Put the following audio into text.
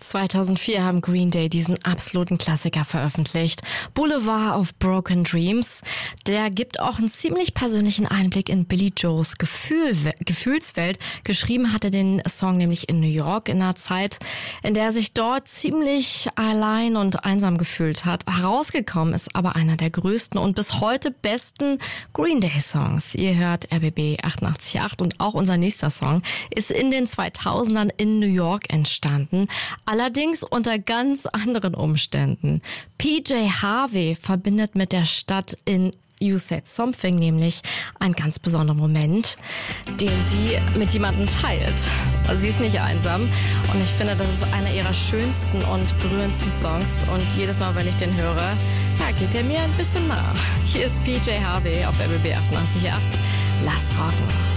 2004 haben Green Day diesen absoluten Klassiker veröffentlicht. Boulevard of Broken Dreams. Der gibt auch einen ziemlich persönlichen Einblick in Billie Joes Gefühlswelt. Geschrieben hat er den Song nämlich in New York in einer Zeit, in der er sich dort ziemlich allein und einsam gefühlt hat. Herausgekommen ist aber einer der größten und bis heute besten Green Day Songs. Ihr hört RBB 88.8 und auch unser nächster Song ist in den 2000ern in New York entstanden. Allerdings unter ganz anderen Umständen. PJ Harvey verbindet mit der Stadt in You Said Something nämlich einen ganz besonderen Moment, den sie mit jemandem teilt. Also sie ist nicht einsam und ich finde, das ist einer ihrer schönsten und berührendsten Songs und jedes Mal, wenn ich den höre, ja, geht er mir ein bisschen nah. Hier ist PJ Harvey auf RBB 88.8. Lass rocken.